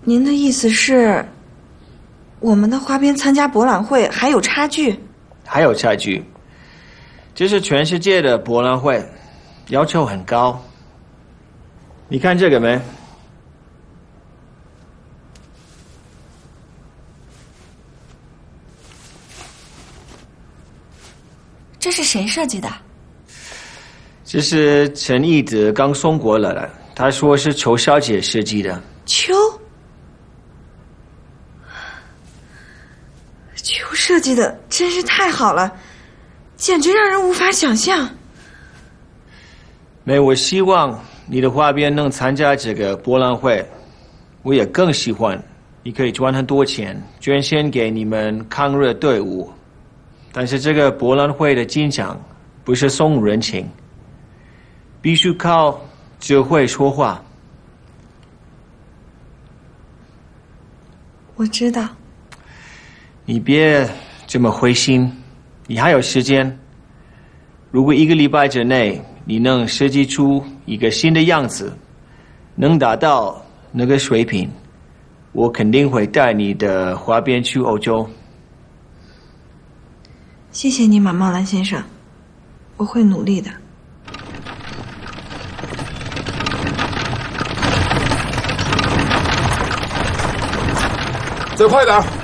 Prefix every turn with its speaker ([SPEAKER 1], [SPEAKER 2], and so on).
[SPEAKER 1] 您的意思是，我们的花边参加博览会还有差距？
[SPEAKER 2] 还有差距。这是全世界的博览会，要求很高。你看这个没？
[SPEAKER 1] 这是谁设计的？
[SPEAKER 2] 这是陈义德刚送过来的，他说是邱小姐设计的。
[SPEAKER 1] 邱设计的真是太好了，简直让人无法想象。
[SPEAKER 2] 我希望你的花边能参加这个博览会，我也更喜欢你可以赚很多钱，捐献给你们抗日队伍。但是这个博览会的进奖不是送人情，必须靠智慧说话。
[SPEAKER 1] 我知道。
[SPEAKER 2] 你别这么灰心，你还有时间。如果1个礼拜之内你能设计出一个新的样子，能达到那个水平，我肯定会带你的花边去欧洲。
[SPEAKER 1] 谢谢你，马茂兰先生，我会努力的。
[SPEAKER 3] 再快点！